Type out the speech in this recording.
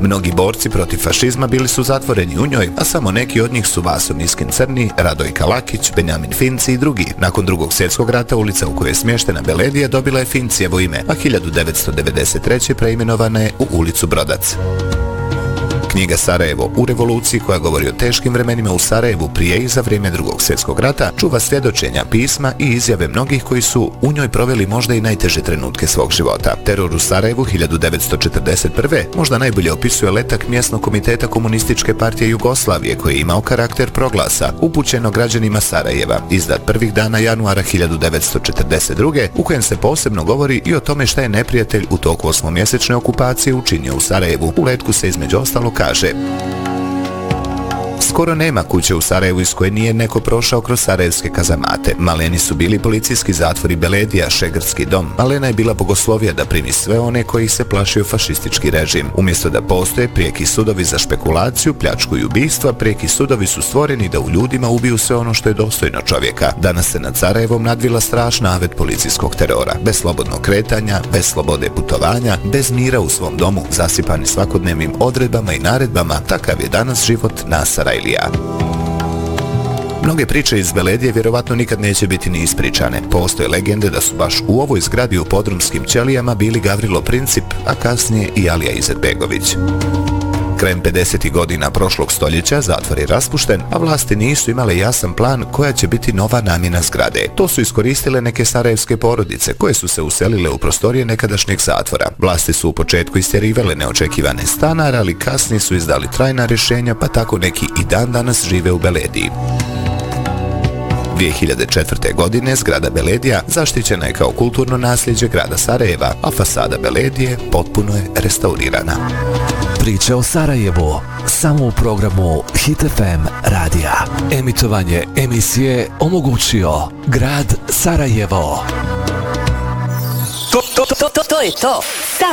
Mnogi borci protiv fašizma bili su zatvoreni u njoj, a samo neki od njih su Vaso Miskin Crni, Radojka Lakić, Benjamin Finci i drugi. Nakon Drugog svjetskog rata ulica u kojoj je smještena Beledija dobila je Fincijevo ime, a 1993. preimenovana je u ulicu Brodac. Knjiga Sarajevo u revoluciji, koja govori o teškim vremenima u Sarajevu prije i za vrijeme Drugog svjetskog rata, čuva svjedočenja, pisma i izjave mnogih koji su u njoj proveli možda i najteže trenutke svog života. Teror u Sarajevu 1941. možda najbolje opisuje letak mjesnog komiteta Komunističke partije Jugoslavije, koji je imao karakter proglasa upućeno građanima Sarajeva, izdat prvih dana januara 1942. u kojem se posebno govori i o tome šta je neprijatelj u toku 8-mjesečne okupacije učinio u Sarajevu. U letku se između ostalog kaže: skoro nema kuće u Sarajevu iz koje nije neko prošao kroz sarajevske kazamate. Maleni su bili policijski zatvori Beledija, Šegrtski dom. Malena je bila bogoslovija da primi sve one koji se plašio fašistički režim. Umjesto da postoje prijeki sudovi za špekulaciju, pljačku i ubistva, prijeki sudovi su stvoreni da u ljudima ubiju sve ono što je dostojno čovjeka. Danas se nad Sarajevom nadvila strašna avet policijskog terora. Bez slobodnog kretanja, bez slobode putovanja, bez mira u svom domu, zasipani svakodnevnim odredbama i naredbama, takav je danas život na Sarajlija. Mnoge priče iz Beledije vjerovatno nikad neće biti ni ispričane. Postoje legende da su baš u ovoj zgradi u podrumskim ćelijama bili Gavrilo Princip, a kasnije i Alija Izetbegović. Krajem 50. godina prošlog stoljeća zatvor je raspušten, a vlasti nisu imale jasan plan koja će biti nova namjena zgrade. To su iskoristile neke sarajevske porodice koje su se uselile u prostorije nekadašnjeg zatvora. Vlasti su u početku istjerivale neočekivane stanare, ali kasnije su izdali trajna rješenja, pa tako neki i dan danas žive u Belediji. 2004. godine zgrada Beledija zaštićena je kao kulturno nasljeđe grada Sarajeva, a fasada Beledije potpuno je restaurirana. Priče o Sarajevu samo u programu Hit FM radija. Emitovanje emisije omogućio grad Sarajevo. To je to.